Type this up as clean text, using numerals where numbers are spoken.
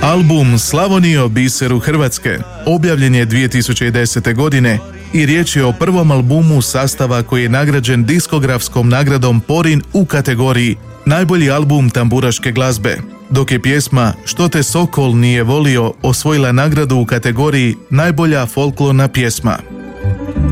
Album Slavonijo biseru Hrvatske objavljen je 2010. godine i riječ je o prvom albumu sastava koji je nagrađen diskografskom nagradom Porin u kategoriji Najbolji album tamburaške glazbe, dok je pjesma Što te Sokol nije volio osvojila nagradu u kategoriji Najbolja folklorna pjesma.